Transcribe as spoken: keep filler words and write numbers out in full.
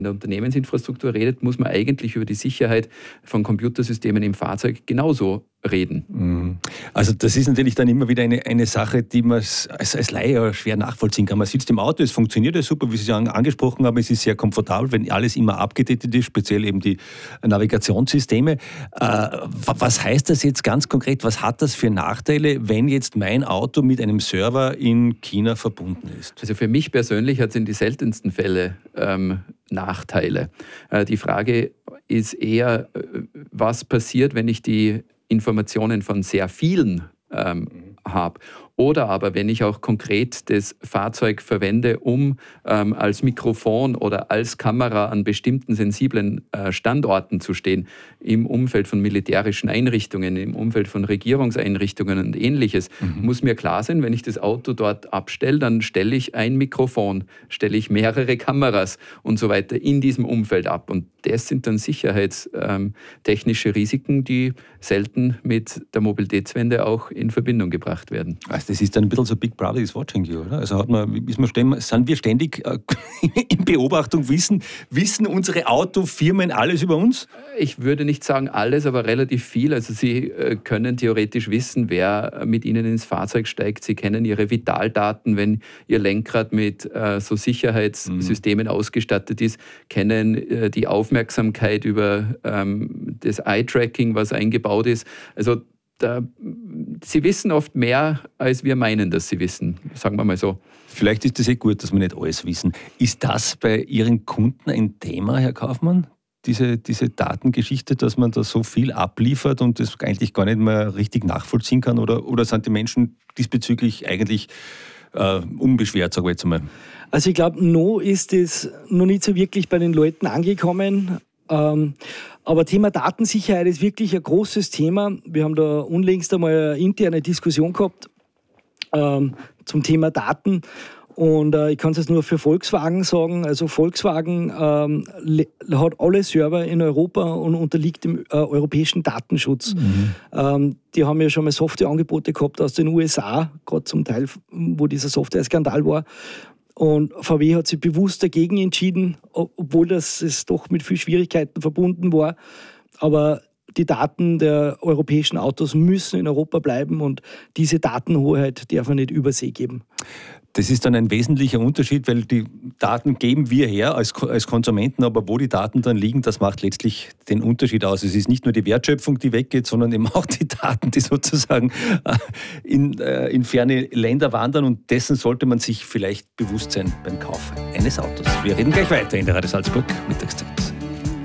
in der Unternehmensinfrastruktur redet, muss man eigentlich über die Sicherheit von Computersystemen im Fahrzeug genauso reden. Also das ist natürlich dann immer wieder eine, eine Sache, die man als, als Laie schwer nachvollziehen kann. Man sitzt im Auto, es funktioniert ja super, wie Sie es angesprochen haben, es ist sehr komfortabel, wenn alles immer abgedatet ist, speziell eben die Navigationssysteme. Äh, was heißt das jetzt ganz konkret? Was hat das für Nachteile, wenn jetzt mein Auto mit einem Server in China verbunden ist? Also für mich persönlich hat es in die seltensten Fälle ähm, Nachteile. Äh, die Frage ist eher, was passiert, wenn ich die Informationen von sehr vielen ähm, habe. Oder aber, wenn ich auch konkret das Fahrzeug verwende, um ähm, als Mikrofon oder als Kamera an bestimmten sensiblen äh, Standorten zu stehen, im Umfeld von militärischen Einrichtungen, im Umfeld von Regierungseinrichtungen und Ähnliches, mhm. muss mir klar sein, wenn ich das Auto dort abstelle, dann stelle ich ein Mikrofon, stelle ich mehrere Kameras und so weiter in diesem Umfeld ab. Und das sind dann sicherheitstechnische ähm, Risiken, die selten mit der Mobilitätswende auch in Verbindung gebracht werden. Also das ist dann ein bisschen so Big Brother is watching you, oder? Also hat man, ist man ständig, sind wir ständig äh, in Beobachtung, wissen, wissen unsere Autofirmen alles über uns? Ich würde nicht sagen alles, aber relativ viel. Also Sie äh, können theoretisch wissen, wer mit Ihnen ins Fahrzeug steigt. Sie kennen Ihre Vitaldaten, wenn Ihr Lenkrad mit äh, so Sicherheitssystemen mhm. ausgestattet ist, kennen äh, die Aufmerksamkeit über ähm, das Eye-Tracking, was eingebaut ist. Also Da, sie wissen oft mehr, als wir meinen, dass sie wissen, sagen wir mal so. Vielleicht ist das eh gut, dass wir nicht alles wissen. Ist das bei Ihren Kunden ein Thema, Herr Kaufmann? Diese, diese Datengeschichte, dass man da so viel abliefert und das eigentlich gar nicht mehr richtig nachvollziehen kann? Oder, oder sind die Menschen diesbezüglich eigentlich äh, unbeschwert, sage ich jetzt einmal? Also ich glaube, noch ist es noch nicht so wirklich bei den Leuten angekommen. Ähm, aber Thema Datensicherheit ist wirklich ein großes Thema. Wir haben da unlängst einmal eine interne Diskussion gehabt ähm, zum Thema Daten. Und äh, ich kann es jetzt nur für Volkswagen sagen. Also Volkswagen ähm, hat alle Server in Europa und unterliegt dem äh, europäischen Datenschutz. Mhm. Ähm, die haben ja schon mal Softwareangebote gehabt aus den U S A, gerade zum Teil, wo dieser Software-Skandal war. Und V W hat sich bewusst dagegen entschieden, obwohl das es doch mit viel Schwierigkeiten verbunden war. Aber die Daten der europäischen Autos müssen in Europa bleiben und diese Datenhoheit darf man nicht über See geben. Das ist dann ein wesentlicher Unterschied, weil die Daten geben wir her als, als Konsumenten, aber wo die Daten dann liegen, das macht letztlich den Unterschied aus. Es ist nicht nur die Wertschöpfung, die weggeht, sondern eben auch die Daten, die sozusagen in, in ferne Länder wandern, und dessen sollte man sich vielleicht bewusst sein beim Kauf eines Autos. Wir reden gleich weiter in der Radio Salzburg Mittagszeit.